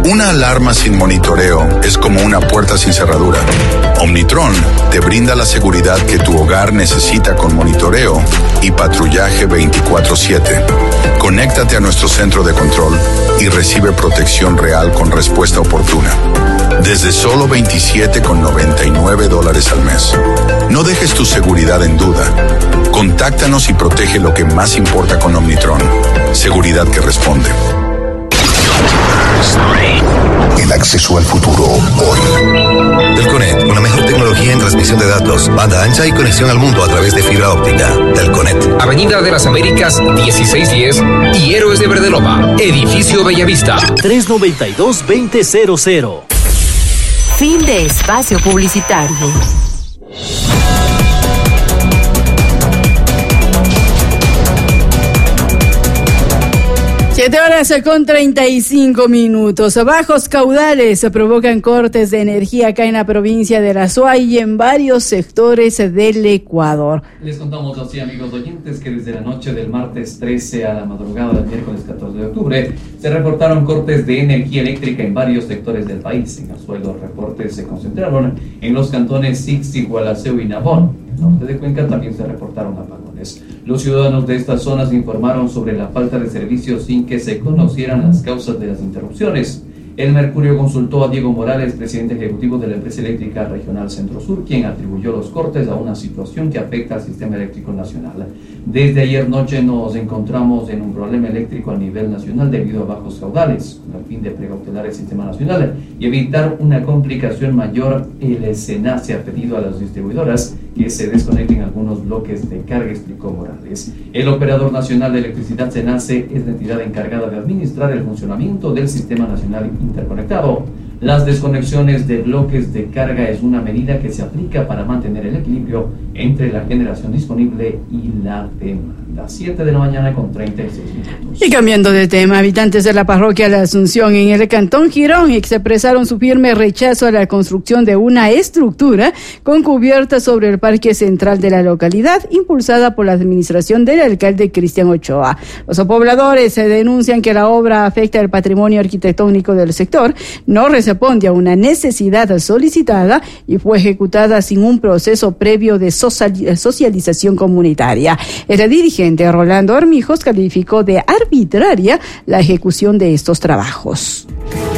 Una alarma sin monitoreo es como una puerta sin cerradura. Omnitron te brinda la seguridad que tu hogar necesita con monitoreo y patrullaje 24/7. Conéctate a nuestro centro de control y recibe protección real con respuesta oportuna. Desde solo $27,99 al mes. No dejes tu seguridad en duda. Contáctanos y protege lo que más importa con Omnitron. Seguridad que responde. El acceso al futuro hoy. Telconet, con la mejor tecnología en transmisión de datos, banda ancha y conexión al mundo a través de fibra óptica. Telconet. Avenida de las Américas 1610 y Héroes de Verdeloma, Edificio Bellavista. 392-2000. Fin de espacio publicitario. 7:35. Bajos caudales provocan cortes de energía acá en la provincia de La Suay y en varios sectores del Ecuador. Les contamos así, amigos oyentes, que desde la noche del martes 13 a la madrugada del miércoles 14 de octubre se reportaron cortes de energía eléctrica en varios sectores del país. En La Suay los reportes se concentraron en los cantones Sixi, Gualaceo y Nabón. En el norte de Cuenca también se reportaron apagones. Los ciudadanos de estas zonas informaron sobre la falta de servicios sin que se conocieran las causas de las interrupciones. El Mercurio consultó a Diego Morales, presidente ejecutivo de la empresa eléctrica regional Centro Sur, quien atribuyó los cortes a una situación que afecta al sistema eléctrico nacional. Desde ayer noche nos encontramos en un problema eléctrico a nivel nacional debido a bajos caudales. Con el fin de precautelar el sistema nacional y evitar una complicación mayor, el SENACE ha pedido a las distribuidoras que se desconecten algunos bloques de carga, explicó Morales. El operador nacional de electricidad SENACE es la entidad encargada de administrar el funcionamiento del sistema nacional interconectado. Las desconexiones de bloques de carga es una medida que se aplica para mantener el equilibrio entre la generación disponible y la demanda. 7:36 a.m. Y cambiando de tema, habitantes de la parroquia La Asunción en el cantón Girón expresaron su firme rechazo a la construcción de una estructura con cubierta sobre el parque central de la localidad, impulsada por la administración del alcalde Cristian Ochoa. Los pobladores denuncian que la obra afecta el patrimonio arquitectónico del sector, no responde a una necesidad solicitada y fue ejecutada sin un proceso previo de socialización comunitaria. El dirigente Rolando Armijos calificó de arbitraria la ejecución de estos trabajos.